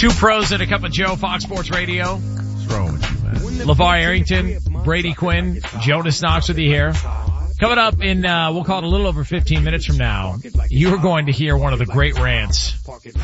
Two pros and a cup of Joe, Fox Sports Radio. What's wrong with you, man? LeVar Arrington, Brady Quinn, Jonas Knox with you here. Coming up in, we'll call it a little over 15 minutes from now, you are going to hear one of the great rants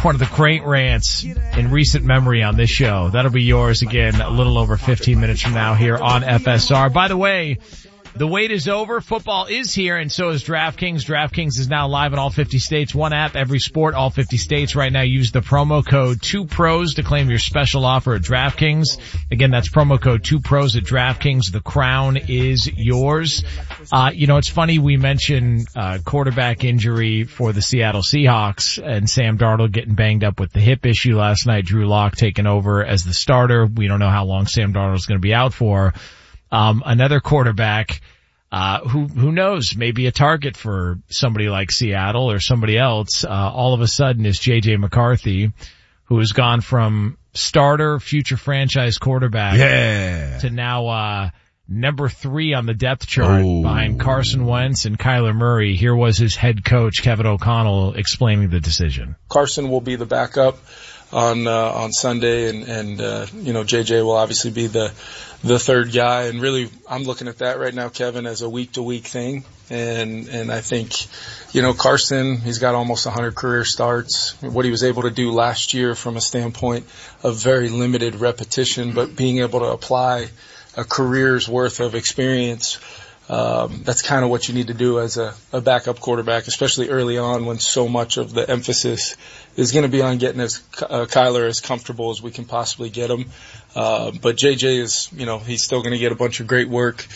in recent memory on this show. That'll be yours again a little over 15 minutes from now here on FSR. By the way, the wait is over. Football is here, and so is DraftKings. DraftKings is now live in all 50 states. One app, every sport, all 50 states. Right now, use the promo code 2pros to claim your special offer at DraftKings. Again, that's promo code 2pros at DraftKings. The crown is yours. It's funny we mentioned quarterback injury for the Seattle Seahawks and Sam Darnold getting banged up with the hip issue last night. Drew Lock taking over as the starter. We don't know how long Sam Darnold is going to be out for. Another quarterback, who knows, maybe a target for somebody like Seattle or somebody else, all of a sudden is JJ McCarthy, who has gone from starter, future franchise quarterback to now, number 3 on the depth chart behind Carson Wentz and Kyler Murray. Here was his head coach, Kevin O'Connell, explaining the decision. Carson will be the backup on Sunday and JJ will obviously be the third guy. And really, I'm looking at that right now, Kevin, as a week to week thing. And I think, Carson, he's got almost 100 career starts. What he was able to do last year from a standpoint of very limited repetition, but being able to apply a career's worth of experience, that's kind of what you need to do as a backup quarterback, especially early on when so much of the emphasis is going to be on getting Kyler as comfortable as we can possibly get him. But JJ is, he's still going to get a bunch of great work,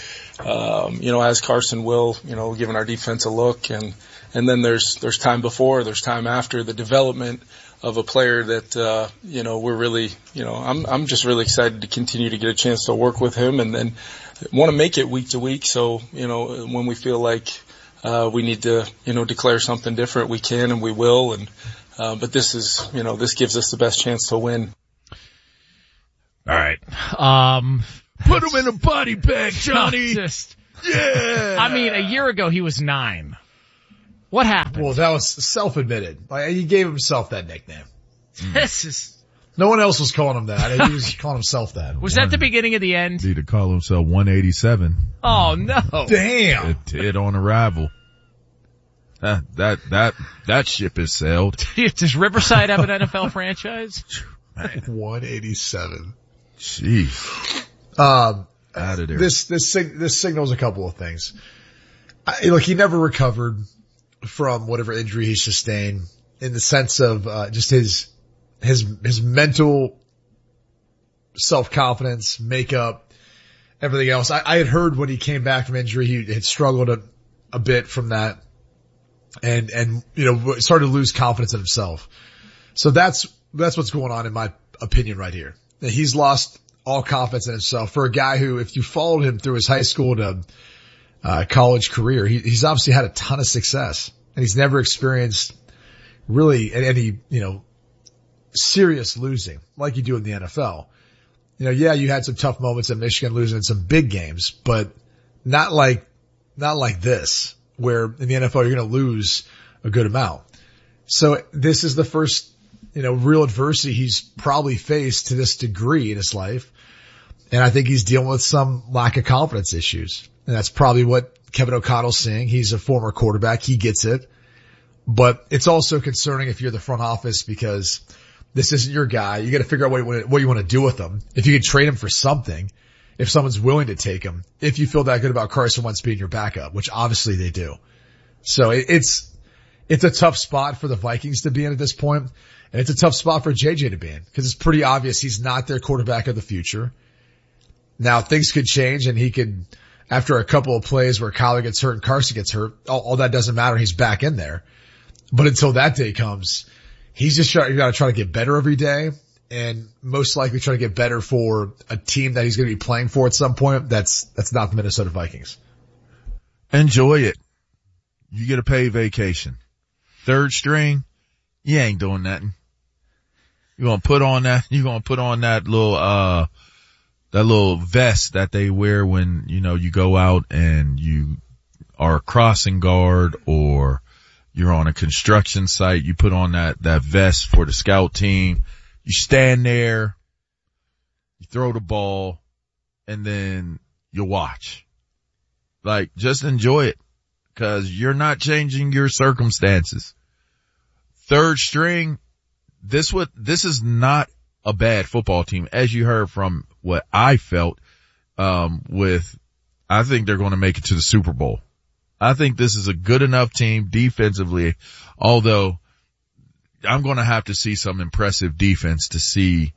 as Carson will, giving our defense a look. And then there's time before, there's time after the development of a player that, we're really, I'm just really excited to continue to get a chance to work with him and then want to make it week to week. So, when we feel like, we need to, declare something different, we can and we will. But this is, this gives us the best chance to win. All right. Put him in a body bag, Johnny. Yeah. I mean, a year ago he was 9. What happened? Well, that was self-admitted. He gave himself that nickname. This is... No one else was calling him that. He was calling himself that. Was that the beginning of the end? Need to call himself 187. Oh, no. Damn. Dead on arrival. That ship has sailed. Does Riverside have an NFL franchise? 187. Jeez. Out of there. This signals a couple of things. Look, he never recovered from whatever injury he sustained in the sense of, just his mental self-confidence, makeup, everything else. I had heard when he came back from injury, he had struggled a bit from that and started to lose confidence in himself. So that's what's going on in my opinion right here. He's lost all confidence in himself for a guy who, if you followed him through his high school to college career, he's obviously had a ton of success and he's never experienced really any, serious losing like you do in the NFL. You had some tough moments at Michigan losing in some big games, but not like this where in the NFL you're going to lose a good amount. So this is the first, real adversity he's probably faced to this degree in his life. And I think he's dealing with some lack of confidence issues. And that's probably what Kevin O'Connell's saying. He's a former quarterback. He gets it. But it's also concerning if you're the front office because this isn't your guy. You got to figure out what you want to do with him. If you can trade him for something, if someone's willing to take him, if you feel that good about Carson Wentz being your backup, which obviously they do. So it's a tough spot for the Vikings to be in at this point, and it's a tough spot for JJ to be in because it's pretty obvious he's not their quarterback of the future. Now things could change and he could, after a couple of plays where Kyler gets hurt and Carson gets hurt, all that doesn't matter. He's back in there. But until that day comes, he's just you got to try to get better every day and most likely try to get better for a team that he's going to be playing for at some point. That's not the Minnesota Vikings. Enjoy it. You get a paid vacation. Third string, you ain't doing nothing. You're going to put on that little vest that they wear when, you go out and you are a crossing guard or you're on a construction site. You put on that vest for the scout team. You stand there, you throw the ball, and then you watch. Like, just enjoy it, because you're not changing your circumstances. Third string, this is not a bad football team, as you heard from what I felt, I think they're going to make it to the Super Bowl. I think this is a good enough team defensively, although I'm going to have to see some impressive defense to see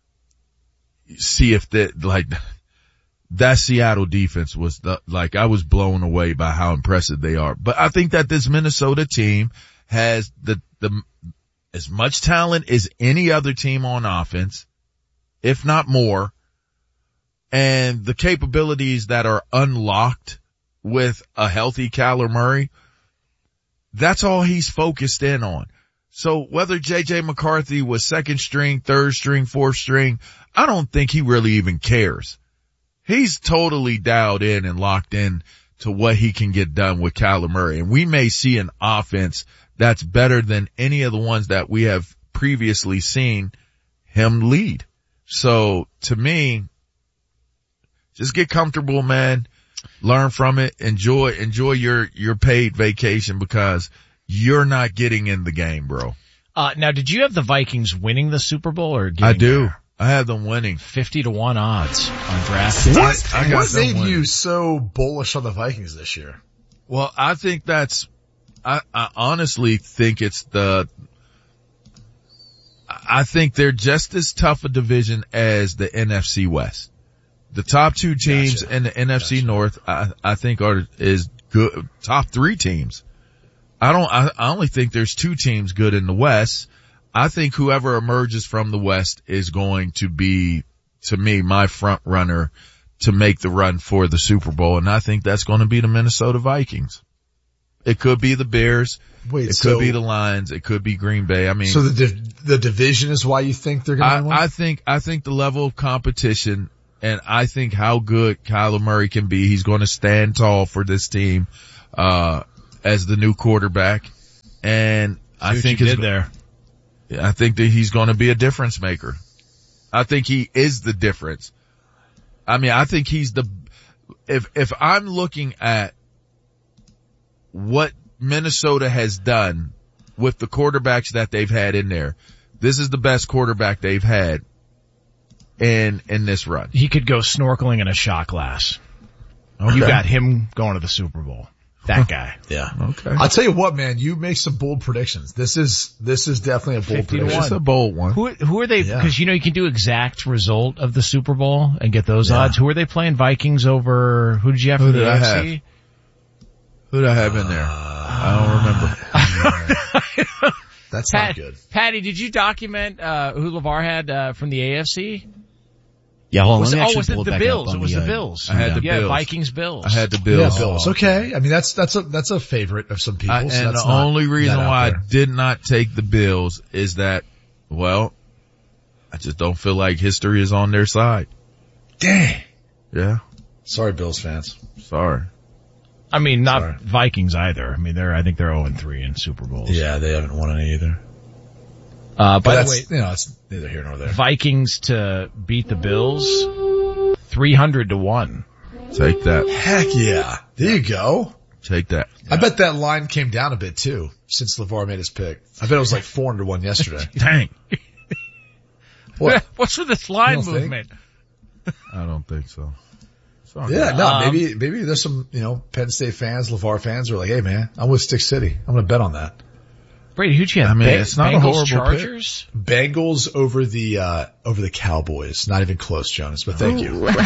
if that Seattle defense was I was blown away by how impressive they are. But I think that this Minnesota team has the as much talent as any other team on offense, if not more, and the capabilities that are unlocked with a healthy Kyler Murray. That's all he's focused in on. So whether J.J. McCarthy was second string, third string, fourth string, I don't think he really even cares. He's totally dialed in and locked in to what he can get done with Kyler Murray. And we may see an offense that's better than any of the ones that we have previously seen him lead. So to me, just get comfortable, man. Learn from it. Enjoy your paid vacation, because you're not getting in the game, bro. Now, did you have the Vikings winning the Super Bowl or getting I do. there? I have them winning. 50-1 odds on DraftKings. What made you so bullish on the Vikings this year? Well, I think I honestly think I think they're just as tough a division as the NFC West. The top two teams in the NFC North, I think is good. Top three teams. I only think there's two teams good in the West. I think whoever emerges from the West is going to be, to me, my front runner to make the run for the Super Bowl. And I think that's going to be the Minnesota Vikings. It could be the Bears. It could be the Lions. It could be Green Bay. I mean, so the division is why you think they're going to win? I think the level of competition, and I think how good Kyler Murray can be. He's going to stand tall for this team, as the new quarterback. And I think that he's going to be a difference maker. I think he is the difference. I mean, I think he's if I'm looking at what Minnesota has done with the quarterbacks that they've had in there, this is the best quarterback they've had in this run. He could go snorkeling in a shot glass. Okay. You got him going to the Super Bowl. That guy. Yeah. Okay. I'll tell you what, man, you make some bold predictions. This is definitely a bold prediction. It's a bold one. Who are they? Because, you can do exact result of the Super Bowl and get those odds. Who are they playing? Vikings over, who did you have for the AFC? Who did I have in there? I don't remember. That's not good. Patty, did you document, who LeVar had, from the AFC? Yeah, well, was it the Bills? It was the Bills. I had the Bills. Vikings Bills. I had the Bills. Yeah, Bills. Okay. I mean, that's a favorite of some people. And the only reason why I did not take the Bills is that, well, I just don't feel like history is on their side. Dang. Yeah. Sorry, Bills fans. Sorry. I mean, not Vikings either. I mean, I think they're 0-3 in Super Bowls. Yeah, they haven't won any either. By the way, it's neither here nor there. Vikings to beat the Bills, 300-1. Take that. Heck yeah. There you go. Take that. Yeah. I bet that line came down a bit too since LeVar made his pick. I bet it was like 400-1 yesterday. Dang. What? What's with this line movement? I don't think so. Sorry. Yeah, no, maybe there's some, Penn State fans, LeVar fans who are like, hey man, I'm with Stick City. I'm going to bet on that. Brady, who'd you have? I mean, it's not Bengals, a horrible Chargers? Pick. Bengals over the Cowboys. Not even close, Jonas, but thank you. Why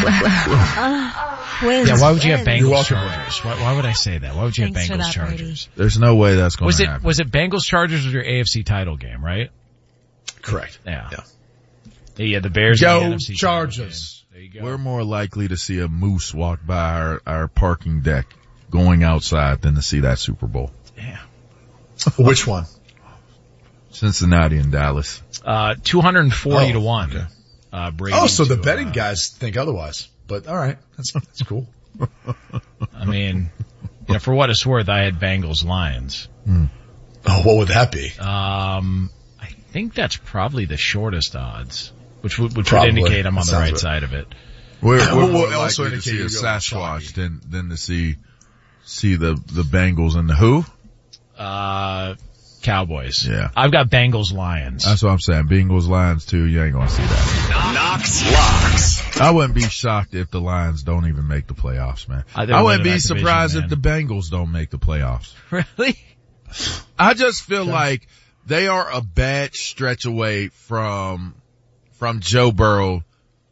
would you have Bengals Chargers? Why would I say that? Why would you have Bengals Chargers? There's no way that's going to happen. Was it Bengals Chargers was your AFC title game, right? Correct. Yeah. Yeah, the Bears and the NFC Chargers. There you go. We're more likely to see a moose walk by our parking deck going outside than to see that Super Bowl. Yeah. Which one? Cincinnati and Dallas. 240-1. Okay. Brady so the betting guys think otherwise. But all right, that's cool. I mean, for what it's worth, I had Bengals Lions. Oh, what would that be? I think that's probably the shortest odds, which would indicate I'm on the right side of it. We're We'll more also likely to see a indicate you go Sasquatch than to see the Bengals and the who? Cowboys. Yeah. I've got Bengals Lions. That's what I'm saying. Bengals Lions too. You ain't gonna see that. Knox Locks. I wouldn't be shocked if the Lions don't even make the playoffs, man. I wouldn't be surprised if the Bengals don't make the playoffs. Really? I just feel like they are a bad stretch away from Joe Burrow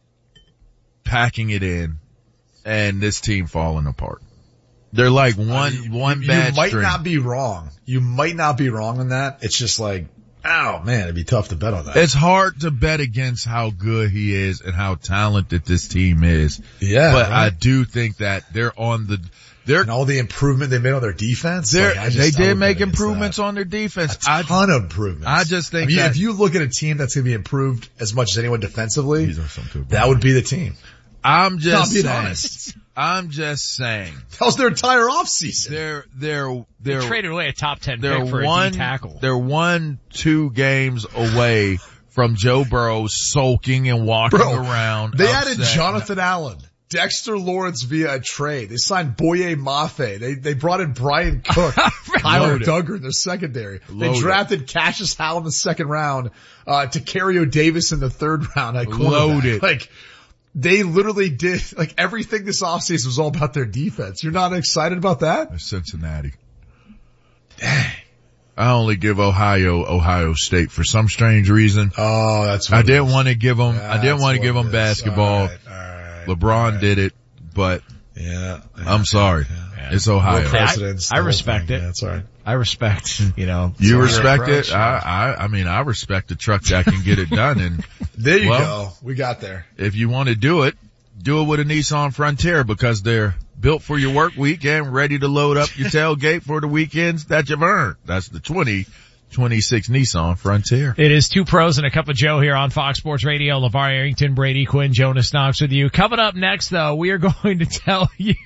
packing it in and this team falling apart. They're like one bad You might string. not be wrong. You might not be wrong on that. It's just like, oh man, it'd be tough to bet on that. It's hard to bet against how good he is and how talented this team is. Yeah. But right. I do think that they're and all the improvement they made on their defense. They did make improvements on their defense. A ton of improvements. I just think if you look at a team that's going to be improved as much as anyone defensively, that would be the team. I'm just being saying. honest. I'm just saying. That was their entire offseason. They traded away a top 10 pick for a D tackle. They're 1-2 games away from Joe Burrow sulking and walking around. They added Jonathan Allen, Dexter Lawrence via a trade. They signed Boye Mafe. They brought in Brian Cook, Tyler Duggar in their secondary. They drafted Cassius Howell in the second round, to Cario Davis in the third round at cornerback. Like, they literally did, like, everything this offseason was all about their defense. You're not excited about that? Cincinnati. Dang. I only give Ohio State for some strange reason. Oh, that's what I didn't want to give them, basketball. All right. LeBron did it, but I'm sorry. Yeah. It's Ohio. I respect it. Yeah, that's all right. I respect, You respect it? I mean, I respect a truck that can get it done. And there you go. We got there. If you want to do it with a Nissan Frontier because they're built for your work week and ready to load up your tailgate for the weekends that you've earned. That's the 2026 Nissan Frontier. It is Two Pros and a Cup of Joe here on Fox Sports Radio. LeVar Arrington, Brady Quinn, Jonas Knox with you. Coming up next, though, we are going to tell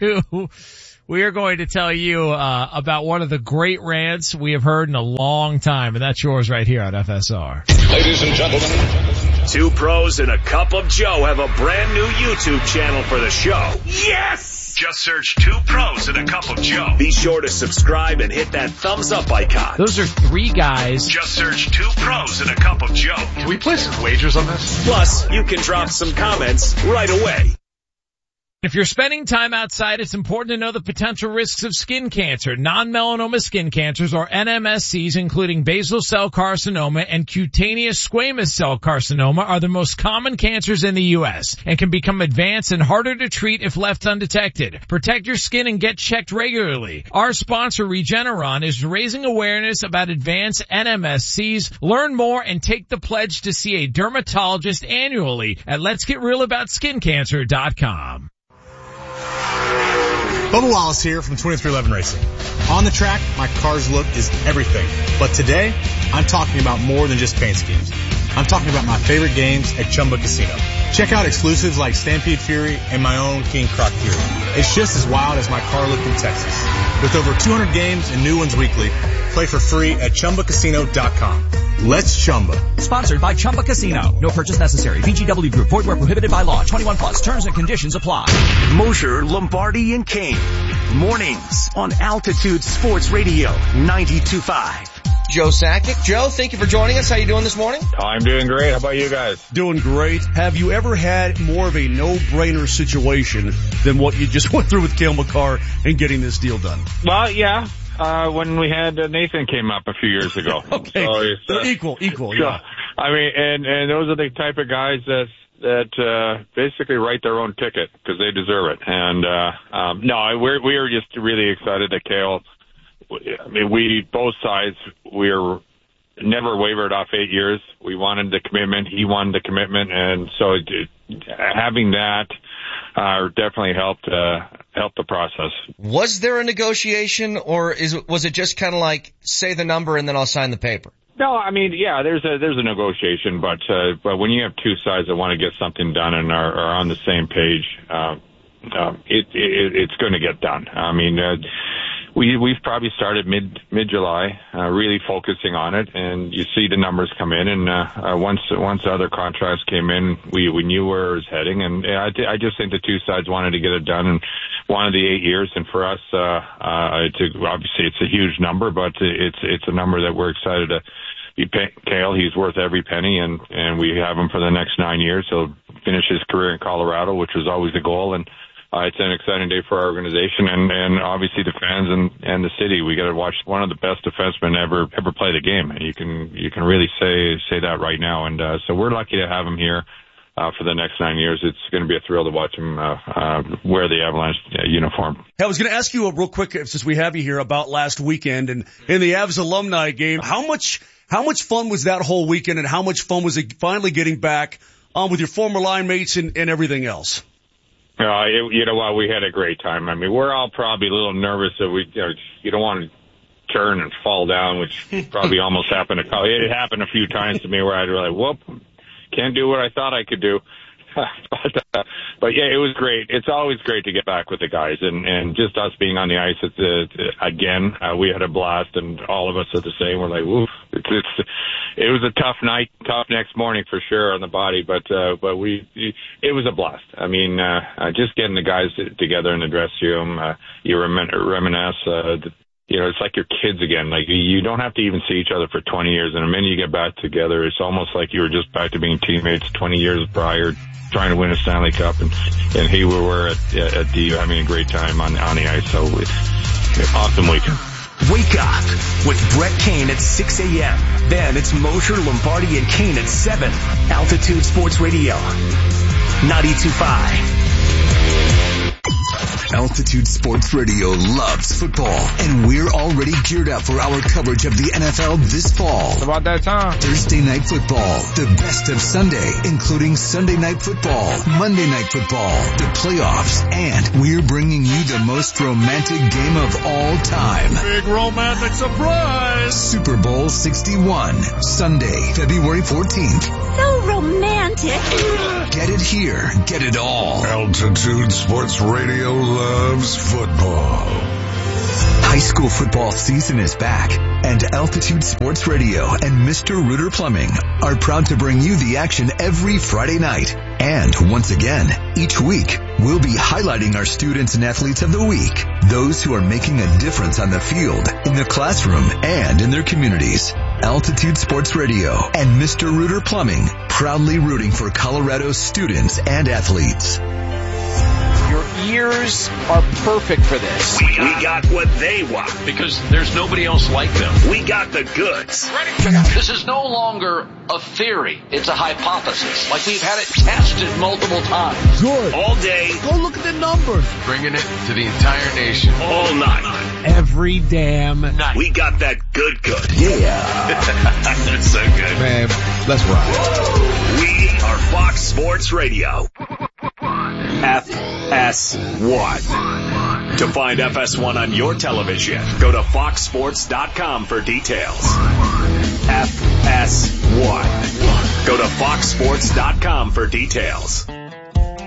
you about one of the great rants we have heard in a long time, and that's yours right here on FSR. Ladies and gentlemen, Two Pros and a Cup of Joe have a brand new YouTube channel for the show. Yes! Just search Two Pros and a Cup of Joe. Be sure to subscribe and hit that thumbs up icon. Those are three guys. Just search Two Pros and a Cup of Joe. Can we place some wagers on this? Plus, you can drop some comments right away. If you're spending time outside, it's important to know the potential risks of skin cancer. Non-melanoma skin cancers, or NMSCs, including basal cell carcinoma and cutaneous squamous cell carcinoma, are the most common cancers in the U.S. and can become advanced and harder to treat if left undetected. Protect your skin and get checked regularly. Our sponsor, Regeneron, is raising awareness about advanced NMSCs. Learn more and take the pledge to see a dermatologist annually at letsgetrealaboutSkinCancer.com. Bubba Wallace here from 2311 Racing. On the track, my car's look is everything. But today, I'm talking about more than just paint schemes. I'm talking about my favorite games at Chumba Casino. Check out exclusives like Stampede Fury and my own King Croc Fury. It's just as wild as my car look in Texas. With over 200 games and new ones weekly, play for free at ChumbaCasino.com. Let's Chumba. Sponsored by Chumba Casino. No purchase necessary. VGW Group. Void where prohibited by law. 21 plus. Terms and conditions apply. Mosher, Lombardi, and Kane. Mornings on Altitude Sports Radio 92.5. Joe Sakic. Joe, thank you for joining us. How you doing this morning? I'm doing great. How about you guys? Doing great. Have you ever had more of a no-brainer situation than what you just went through with Cale Makar and getting this deal done? Well, yeah. When we had Nathan came up a few years ago. Okay. So equal, yeah. I mean, and those are the type of guys that basically write their own ticket because they deserve it. And no, we were just really excited that Cale. I mean, both sides, we're never wavered off 8 years. We wanted the commitment. He wanted the commitment. And so having that definitely helped the process. Was there a negotiation, or was it just kind of like, say the number and then I'll sign the paper? No, I mean, yeah, there's a negotiation, but when you have two sides that want to get something done and are on the same page, it's going to get done. I mean, we've probably started mid-July, really focusing on it, and you see the numbers come in, and once other contracts came in, we knew where it was heading, and I just think the two sides wanted to get it done and wanted the 8 years, and for us, obviously it's a huge number, but it's a number that we're excited to be paying Cale. He's worth every penny, and we have him for the next 9 years. He'll finish his career in Colorado, which was always the goal, and it's an exciting day for our organization and obviously the fans and the city. We got to watch one of the best defensemen ever play the game. And you can really say that right now. And so we're lucky to have him here for the next 9 years. It's going to be a thrill to watch him wear the Avalanche uniform. Hey, I was going to ask you real quick, since we have you here, about last weekend and in the Avs alumni game. How much fun was that whole weekend, and how much fun was it finally getting back with your former line mates and everything else? You know what? We had a great time. I mean, we're all probably a little nervous that you don't want to turn and fall down, which probably almost happened. It happened a few times to me where I'd really, whoop, can't do what I thought I could do. But yeah, it was great. It's always great to get back with the guys, and just us being on the ice again. We had a blast, and all of us are the same. We're like, woof. It was a tough night, tough next morning for sure on the body, but it was a blast. I mean, just getting the guys together in the dressing room, you reminisce. It's like your kids again. Like, you don't have to even see each other for 20 years, and the minute you get back together, it's almost like you were just back to being teammates 20 years prior, trying to win a Stanley Cup, and here we were at the having a great time on the ice. So awesome weekend. Wake up with Brett Kane at 6 a.m. Then it's Mosher, Lombardi, and Kane at 7. Altitude Sports Radio, 92.5. Altitude Sports Radio loves football, and we're already geared up for our coverage of the NFL this fall. It's about that time. Thursday Night Football, the best of Sunday, including Sunday Night Football, Monday Night Football, the playoffs, and we're bringing you the most romantic game of all time. Big romantic surprise! Super Bowl 61, Sunday, February 14th. So romantic. Get it here, get it all. Altitude Sports Radio loves football. High school football season is back, and Altitude Sports Radio and Mr. Rooter Plumbing are proud to bring you the action every Friday night. And once again, each week, we'll be highlighting our students and athletes of the week, those who are making a difference on the field, in the classroom, and in their communities. Altitude Sports Radio and Mr. Rooter Plumbing, proudly rooting for Colorado students and athletes. Your ears are perfect for this. We got what they want. Because there's nobody else like them. We got the goods. This is no longer a theory. It's a hypothesis. Like, we've had it tested multiple times. Good. All day. Go look at the numbers. Bringing it to the entire nation. All night. Every damn night. We got that good. Yeah. That's so good. Man, let's rock. We are Fox Sports Radio. FS1. To find FS1 on your television, go to foxsports.com for details. FS1. Go to foxsports.com for details.